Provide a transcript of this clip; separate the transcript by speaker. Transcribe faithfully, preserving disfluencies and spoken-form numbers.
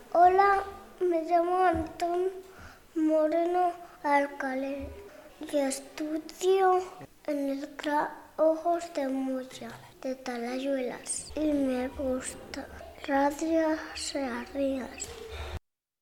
Speaker 1: Hola, me llamo Antón Moreno Alcalé y estudio en el C R A Ojos de Moya de Talayuelas y me gusta Radio Serrías.